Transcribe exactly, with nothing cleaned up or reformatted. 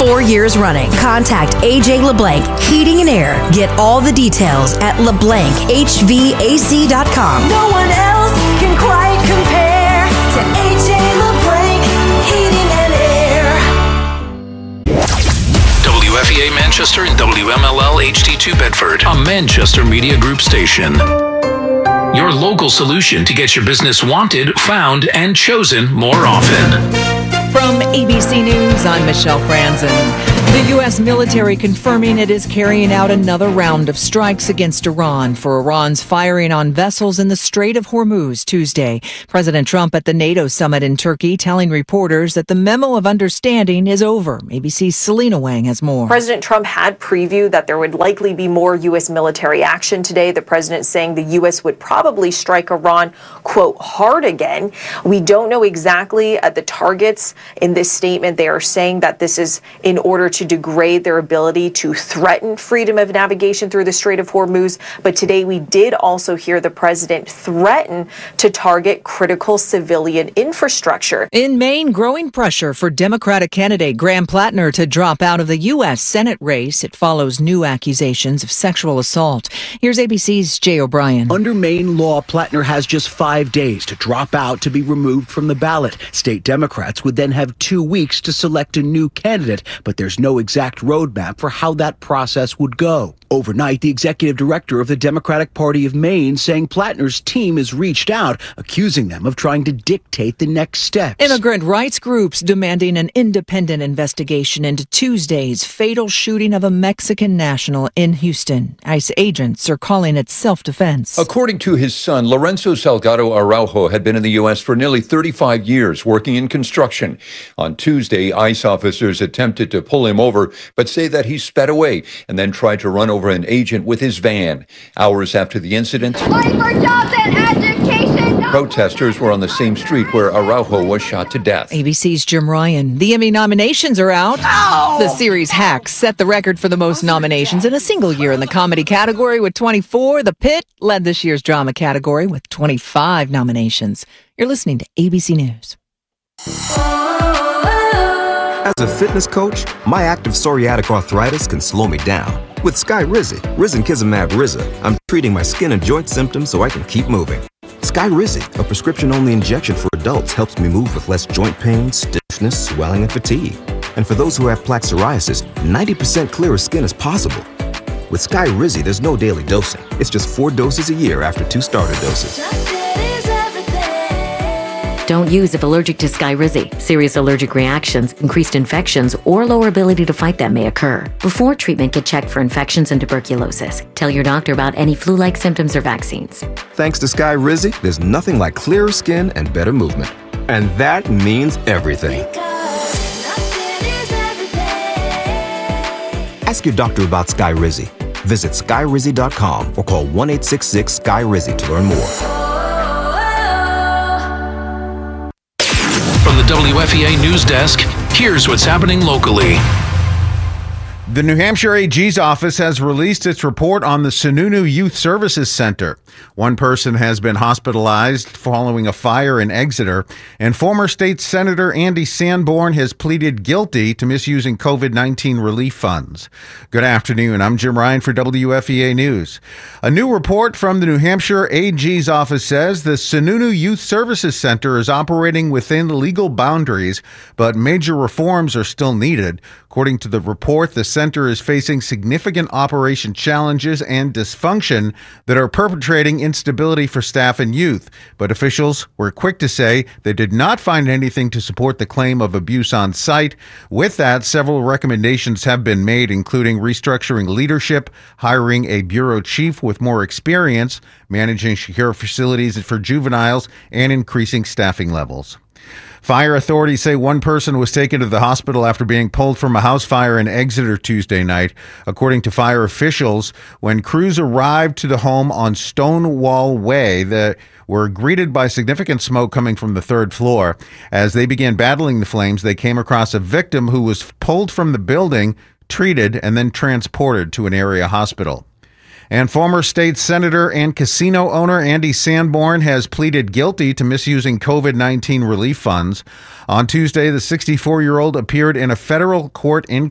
four years running. Contact A J LeBlanc Heating and Air. Get all the details at leblanc h v a c dot com. No one else can quite compare to A J LeBlanc Heating and Air. W F E A Manchester and W M L L H D two Bedford, a Manchester Media Group station. Your local solution to get your business wanted, found, and chosen more often. From A B C News, I'm Michelle Franzen. The U S military confirming it is carrying out another round of strikes against Iran for Iran's firing on vessels in the Strait of Hormuz Tuesday. President Trump at the NATO summit in Turkey telling reporters that the memo of understanding is over. A B C's Selena Wang has more. President Trump had previewed that there would likely be more U S military action today. The president saying the U S would probably strike Iran, quote, hard again. We don't know exactly at the targets in this statement. They are saying that this is in order to degrade their ability to threaten freedom of navigation through the Strait of Hormuz. But today we did also hear the president threaten to target critical civilian infrastructure. In Maine, growing pressure for Democratic candidate Graham Plattner to drop out of the U S Senate race. It follows new accusations of sexual assault. Here's A B C's Jay O'Brien. Under Maine law, Plattner has just five days to drop out to be removed from the ballot. State Democrats would then have two weeks to select a new candidate, but there's no exact roadmap for how that process would go. Overnight, the executive director of the Democratic Party of Maine saying Plattner's team has reached out, accusing them of trying to dictate the next steps. Immigrant rights groups demanding an independent investigation into Tuesday's fatal shooting of a Mexican national in Houston. ICE agents are calling it self-defense. According to his son, Lorenzo Salgado Araujo had been in the U S for nearly thirty-five years, working in construction. On Tuesday, ICE officers attempted to pull him over, but say that he sped away and then tried to run over an agent with his van. Hours after the incident, Fight for jobs and education. Protesters were on the same street where Araujo was shot to death. A B C's Jim Ryan. The Emmy nominations are out. Ow! The series Hacks set the record for the most nominations in a single year in the comedy category with twenty-four. The Pit led this year's drama category with twenty-five nominations. You're listening to A B C News. As a fitness coach, my active psoriatic arthritis can slow me down. With Skyrizi, Risankizumab Riza, I'm treating my skin and joint symptoms so I can keep moving. Skyrizi, a prescription-only injection for adults, helps me move with less joint pain, stiffness, swelling, and fatigue. And for those who have plaque psoriasis, ninety percent clearer skin is possible. With Skyrizi, there's no daily dosing. It's just four doses a year after two starter doses. Don't use if allergic to Skyrizi. Serious allergic reactions, increased infections, or lower ability to fight them may occur. Before treatment, get checked for infections and tuberculosis. Tell your doctor about any flu-like symptoms or vaccines. Thanks to Skyrizi, there's nothing like clearer skin and better movement. And that means everything. Ask your doctor about Skyrizi. Visit Skyrizi dot com or call one eight six six Skyrizi to learn more. From the W F E A News Desk, here's what's happening locally. The New Hampshire A G's office has released its report on the Sununu Youth Services Center. One person has been hospitalized following a fire in Exeter, and former state senator Andy Sanborn has pleaded guilty to misusing COVID nineteen relief funds. Good afternoon. I'm Jim Ryan for W F E A News. A new report from the New Hampshire A G's office says the Sununu Youth Services Center is operating within legal boundaries, but major reforms are still needed. According to the report, the center is facing significant operation challenges and dysfunction that are perpetrating instability for staff and youth. But officials were quick to say they did not find anything to support the claim of abuse on site. With that, several recommendations have been made, including restructuring leadership, hiring a bureau chief with more experience, managing secure facilities for juveniles, and increasing staffing levels. Fire authorities say one person was taken to the hospital after being pulled from a house fire in Exeter Tuesday night. According to fire officials, when crews arrived to the home on Stonewall Way, they were greeted by significant smoke coming from the third floor. As they began battling the flames, they came across a victim who was pulled from the building, treated, and then transported to an area hospital. And former state senator and casino owner Andy Sanborn has pleaded guilty to misusing COVID nineteen relief funds. On Tuesday, the sixty-four-year-old appeared in a federal court in